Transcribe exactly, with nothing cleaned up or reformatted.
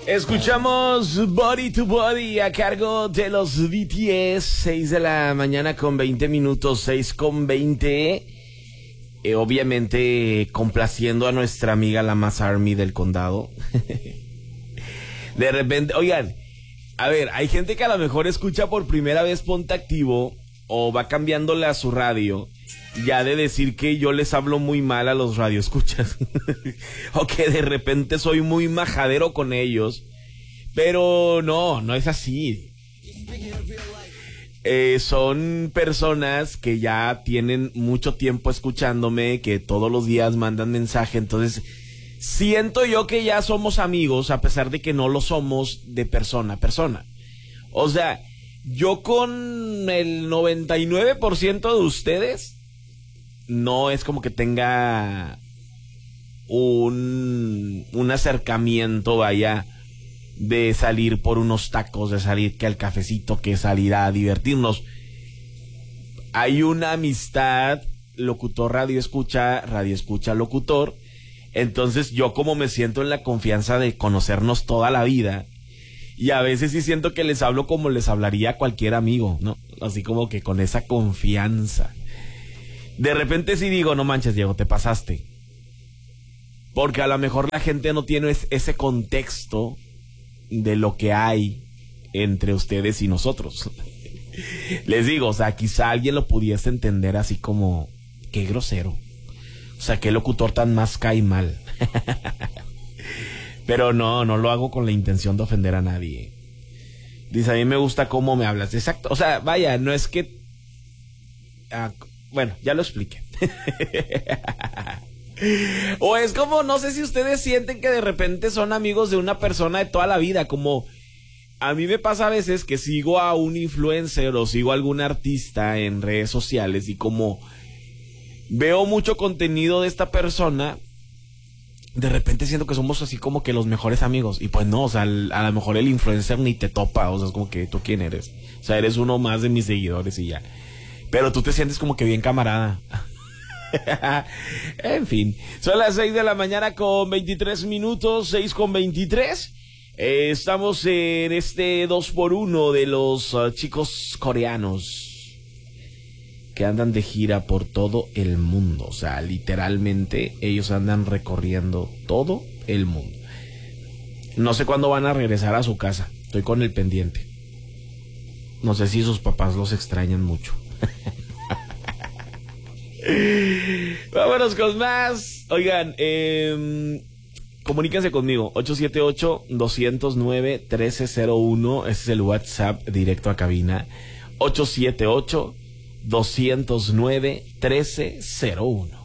Escuchamos Body to Body a cargo de los B T S. Seis de la mañana con veinte minutos, seis con veinte. Eh, obviamente complaciendo a nuestra amiga la más Army del condado. De repente, oigan, a ver, hay gente que a lo mejor escucha por primera vez Ponte Activo o va cambiándole a su radio, ya de decir que yo les hablo muy mal a los radioescuchas o que de repente soy muy majadero con ellos, pero no, no es así. Eh, son personas que ya tienen mucho tiempo escuchándome, que todos los días mandan mensaje, entonces siento yo que ya somos amigos, a pesar de que no lo somos de persona a persona. O sea, yo con el noventa y nueve por ciento de ustedes no es como que tenga un, un acercamiento, vaya, de salir por unos tacos, de salir que al cafecito, que salir a divertirnos. Hay una amistad, locutor radio escucha, radio escucha locutor. Entonces yo como me siento en la confianza de conocernos toda la vida, y a veces sí siento que les hablo como les hablaría a cualquier amigo, ¿no? Así como que con esa confianza. De repente sí digo, no manches, Diego, te pasaste. Porque a lo mejor la gente no tiene ese contexto de lo que hay entre ustedes y nosotros. Les digo, o sea, quizá alguien lo pudiese entender así como, qué grosero. O sea, qué locutor tan más cae mal. Pero no, no lo hago con la intención de ofender a nadie. Dice, a mí me gusta cómo me hablas. Exacto, o sea, vaya, no es que... Ah, bueno, ya lo expliqué. O es como, no sé si ustedes sienten que de repente son amigos de una persona de toda la vida, como a mí me pasa a veces que sigo a un influencer o sigo a algún artista en redes sociales y como veo mucho contenido de esta persona, de repente siento que somos así como que los mejores amigos. Y pues no, o sea, a lo mejor el influencer ni te topa, o sea, es como que ¿tú quién eres? O sea, eres uno más de mis seguidores y ya. Pero tú te sientes como que bien camarada. En fin, son las seis de la mañana con veintitrés minutos, seis con veintitrés. Eh, estamos en este dos por uno de los uh, chicos coreanos que andan de gira por todo el mundo. O sea, literalmente ellos andan recorriendo todo el mundo. No sé cuándo van a regresar a su casa, estoy con el pendiente. No sé si sus papás los extrañan mucho. Vámonos con más. Oigan, eh, comuníquense conmigo ocho siete ocho, dos cero nueve, uno tres cero uno. Ese es el WhatsApp directo a cabina. Ocho siete ocho, dos cero nueve, uno tres cero uno.